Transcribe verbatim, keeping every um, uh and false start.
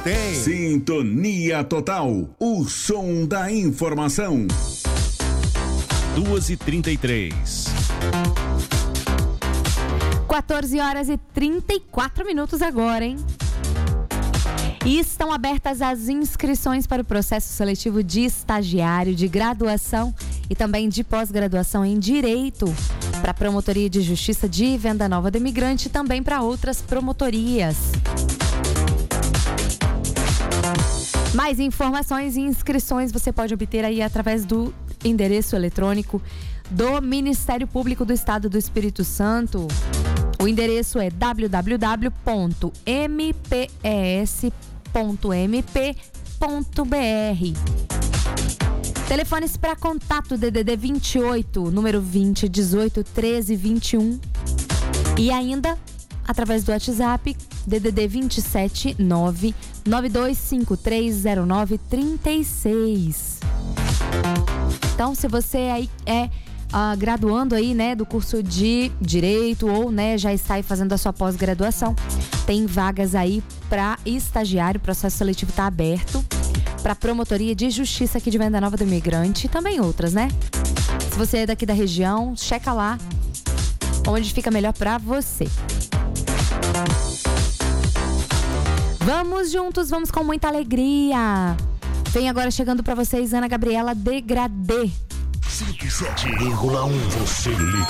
tem. Sintonia Total, o som da informação. duas e trinta e três. quatorze horas e trinta e quatro minutos agora, hein? E estão abertas as inscrições para o processo seletivo de estagiário, de graduação e também de pós-graduação em Direito para a Promotoria de Justiça de Venda Nova do Imigrante e também para outras promotorias. Mais informações e inscrições você pode obter aí através do endereço eletrônico do Ministério Público do Estado do Espírito Santo. O endereço é w w w ponto m p e s ponto m p ponto b r. Telefones para contato D D D vinte e oito, número vinte, dezoito, treze, vinte e um. E ainda através do WhatsApp D D D vinte e sete, nove, nove dois cinco três zero nove três seis. Então, se você aí é Uh, graduando aí, né, do curso de Direito ou, né, já está aí fazendo a sua pós-graduação, tem vagas aí para estagiário, o processo seletivo está aberto para Promotoria de Justiça aqui de Venda Nova do Imigrante e também outras, né? Se você é daqui da região, checa lá onde fica melhor para você. Vamos juntos, vamos com muita alegria. Vem agora chegando para vocês Ana Gabriela Degradê. cento e sete vírgula um, você liga.